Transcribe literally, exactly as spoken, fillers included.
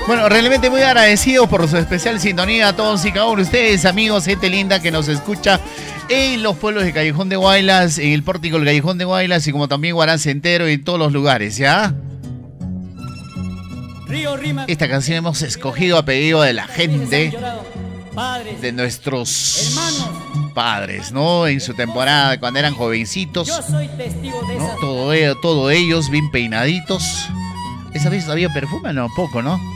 Bueno, realmente muy agradecido por su especial sintonía a todos y cada uno de ustedes, amigos, gente linda que nos escucha en los pueblos de Callejón de Guaylas, en el pórtico del Callejón de Guaylas y como también Guarán Entero y en todos los lugares, ¿ya? Esta canción hemos escogido a pedido de la gente, de nuestros padres, ¿no? En su temporada, cuando eran jovencitos, ¿no? Todo, todo ellos bien peinaditos. ¿Esa vez había perfume? No, poco, ¿no?